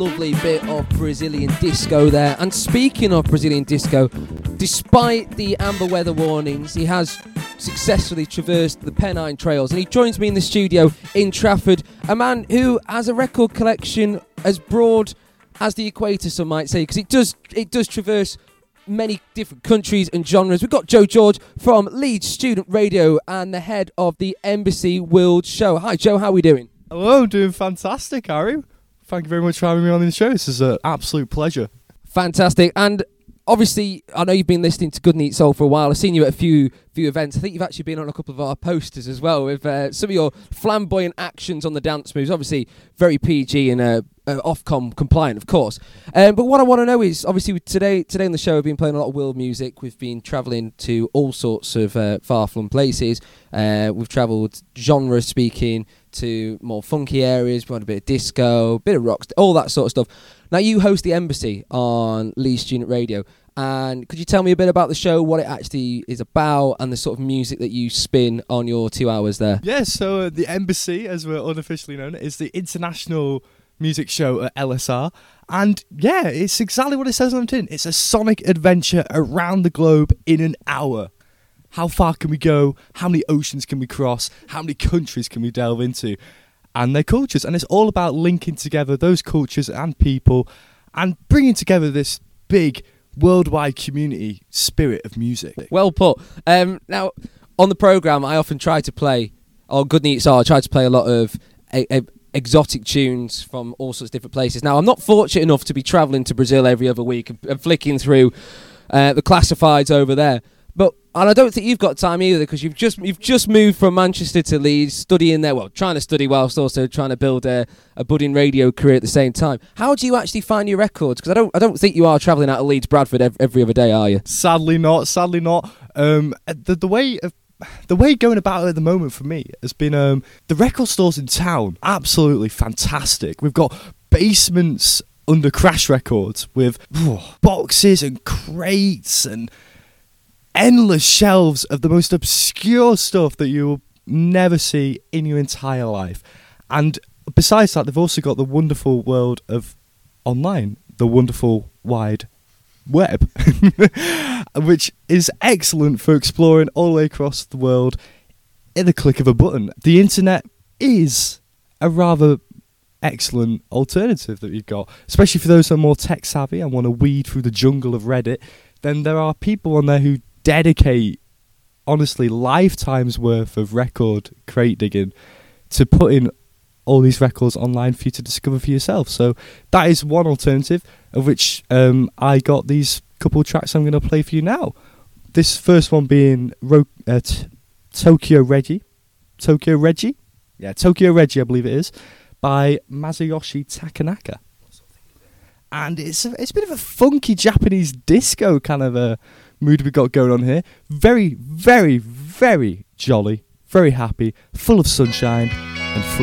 Lovely bit of Brazilian disco there. And speaking of Brazilian disco, despite the amber weather warnings, he has successfully traversed the Pennine Trails, and he joins me in the studio in Trafford, a man who has a record collection as broad as the equator, some might say, because it does traverse many different countries and genres. We've got Joe George from Leeds Student Radio and the head of the Embassy World Show. Hi Joe, how are we doing? Hello, I'm doing fantastic, Harry. Thank you very much for having me on the show. This is an absolute pleasure. Fantastic. And obviously, I know you've been listening to Good and Eat Soul for a while. I've seen you at a few events. I think you've actually been on a couple of our posters as well with some of your flamboyant actions on the dance moves. Obviously, very PG and Ofcom compliant, of course. But what I want to know is, obviously, today on the show, we've been playing a lot of world music. We've been travelling to all sorts of far-flung places. We've travelled genre speaking to more funky areas. We had a bit of disco, a bit of rock, all that sort of stuff. Now, you host the Embassy on Leeds Student Radio. And could you tell me a bit about the show, what it actually is about, and the sort of music that you spin on your 2 hours there? Yes, so the Embassy, as we're unofficially known, is the international music show at LSR. And yeah, it's exactly what it says on the tin. It's a sonic adventure around the globe in an hour. How far can we go? How many oceans can we cross? How many countries can we delve into? And their cultures. And it's all about linking together those cultures and people and bringing together this big worldwide community spirit of music. Well put. Now, on the programme, I often try to play, or Good and Eat Soul, I try to play a lot of exotic tunes from all sorts of different places. Now, I'm not fortunate enough to be travelling to Brazil every other week and flicking through the classifieds over there. And I don't think you've got time either, because you've just moved from Manchester to Leeds, studying there. Well, trying to study whilst also trying to build a budding radio career at the same time. How do you actually find your records? Because I don't think you are travelling out of Leeds, Bradford every other day, are you? Sadly not. The way going about it at the moment for me has been the record stores in town. Absolutely fantastic. We've got basements under Crash Records with boxes and crates and endless shelves of the most obscure stuff that you will never see in your entire life. And besides that, they've also got the wonderful world of online, the wonderful wide web, which is excellent for exploring all the way across the world in the click of a button. The internet is a rather excellent alternative that you've got, especially for those who are more tech savvy and want to weed through the jungle of Reddit. Then there are people on there who dedicate, honestly, lifetimes worth of record crate digging to putting all these records online for you to discover for yourself. So that is one alternative, of which I got these couple of tracks I'm going to play for you now. This first one being Tokyo Reggie, I believe it is, by Masayoshi Takanaka. And it's a bit of a funky Japanese disco kind of a mood we've got going on here. Very, very, very jolly, very happy, full of sunshine, and full